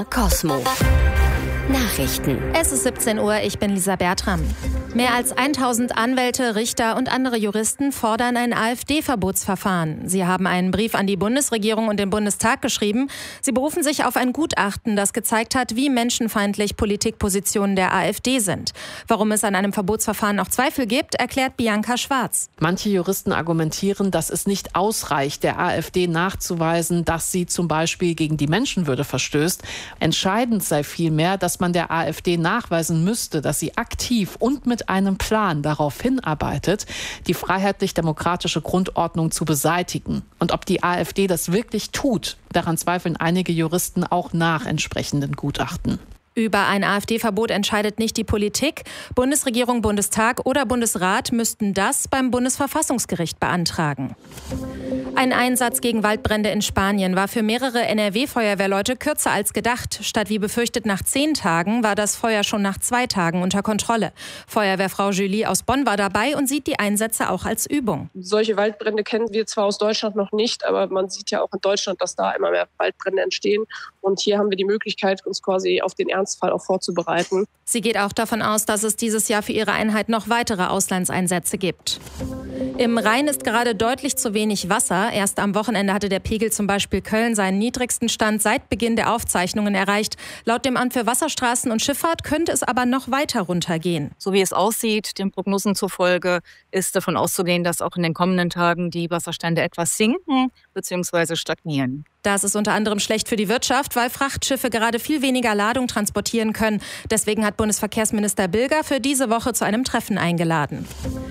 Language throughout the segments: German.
Cosmo Nachrichten. Es ist 17 Uhr, ich bin Lisa Bertram. Mehr als 1000 Anwälte, Richter und andere Juristen fordern ein AfD-Verbotsverfahren. Sie haben einen Brief an die Bundesregierung und den Bundestag geschrieben. Sie berufen sich auf ein Gutachten, das gezeigt hat, wie menschenfeindlich Politikpositionen der AfD sind. Warum es an einem Verbotsverfahren noch Zweifel gibt, erklärt Bianca Schwarz. Manche Juristen argumentieren, dass es nicht ausreicht, der AfD nachzuweisen, dass sie zum Beispiel gegen die Menschenwürde verstößt. Entscheidend sei vielmehr, dass man der AfD nachweisen müsste, dass sie aktiv und mit einem Plan darauf hinarbeitet, die freiheitlich-demokratische Grundordnung zu beseitigen. Und ob die AfD das wirklich tut, daran zweifeln einige Juristen auch nach entsprechenden Gutachten. Über ein AfD-Verbot entscheidet nicht die Politik. Bundesregierung, Bundestag oder Bundesrat müssten das beim Bundesverfassungsgericht beantragen. Ein Einsatz gegen Waldbrände in Spanien war für mehrere NRW-Feuerwehrleute kürzer als gedacht. Statt wie befürchtet nach 10 Tagen war das Feuer schon nach 2 Tagen unter Kontrolle. Feuerwehrfrau Julie aus Bonn war dabei und sieht die Einsätze auch als Übung. Solche Waldbrände kennen wir zwar aus Deutschland noch nicht, aber man sieht ja auch in Deutschland, dass da immer mehr Waldbrände entstehen. Und hier haben wir die Möglichkeit, uns quasi auf den Ernstfall auch vorzubereiten. Sie geht auch davon aus, dass es dieses Jahr für ihre Einheit noch weitere Auslandseinsätze gibt. Im Rhein ist gerade deutlich zu wenig Wasser. Erst am Wochenende hatte der Pegel zum Beispiel Köln seinen niedrigsten Stand seit Beginn der Aufzeichnungen erreicht. Laut dem Amt für Wasserstraßen und Schifffahrt könnte es aber noch weiter runtergehen. So wie es aussieht, den Prognosen zufolge, ist davon auszugehen, dass auch in den kommenden Tagen die Wasserstände etwas sinken bzw. stagnieren. Das ist unter anderem schlecht für die Wirtschaft, weil Frachtschiffe gerade viel weniger Ladung transportieren können. Deswegen hat Bundesverkehrsminister Bilger für diese Woche zu einem Treffen eingeladen.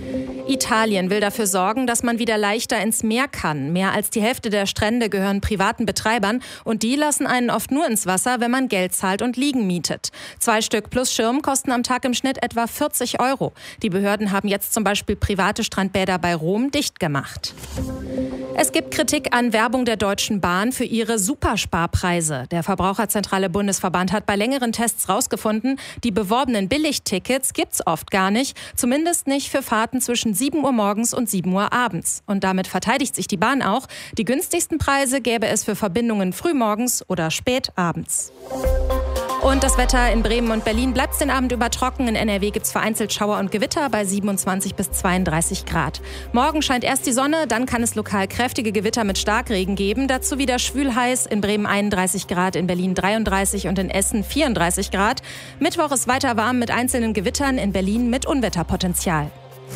Italien will dafür sorgen, dass man wieder leichter ins Meer kann. Mehr als die Hälfte der Strände gehören privaten Betreibern und die lassen einen oft nur ins Wasser, wenn man Geld zahlt und Liegen mietet. 2 Stück plus Schirm kosten am Tag im Schnitt etwa 40 €. Die Behörden haben jetzt zum Beispiel private Strandbäder bei Rom dicht gemacht. Es gibt Kritik an Werbung der Deutschen Bahn für ihre Supersparpreise. Der Verbraucherzentrale Bundesverband hat bei längeren Tests herausgefunden, die beworbenen Billigtickets gibt's oft gar nicht, zumindest nicht für Fahrten zwischen 7 Uhr morgens und 7 Uhr abends. Und damit verteidigt sich die Bahn auch. Die günstigsten Preise gäbe es für Verbindungen frühmorgens oder spät abends. Und das Wetter in Bremen und Berlin bleibt den Abend über trocken. In NRW gibt es vereinzelt Schauer und Gewitter bei 27 bis 32 Grad. Morgen scheint erst die Sonne, dann kann es lokal kräftige Gewitter mit Starkregen geben. Dazu wieder schwül-heiß, in Bremen 31 Grad, in Berlin 33 und in Essen 34 Grad. Mittwoch ist weiter warm mit einzelnen Gewittern, in Berlin mit Unwetterpotenzial.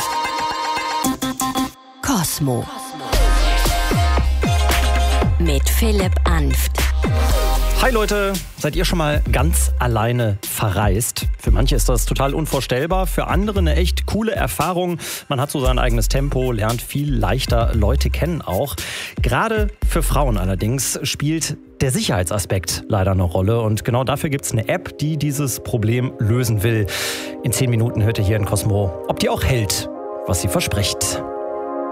Cosmo mit Philipp Anft. Hi Leute, seid ihr schon mal ganz alleine verreist? Für manche ist das total unvorstellbar, für andere eine echt coole Erfahrung. Man hat so sein eigenes Tempo, lernt viel leichter Leute kennen auch. Gerade für Frauen allerdings spielt der Sicherheitsaspekt leider eine Rolle. Und genau dafür gibt es eine App, die dieses Problem lösen will. In 10 Minuten hört ihr hier in Cosmo, ob die auch hält, was sie verspricht.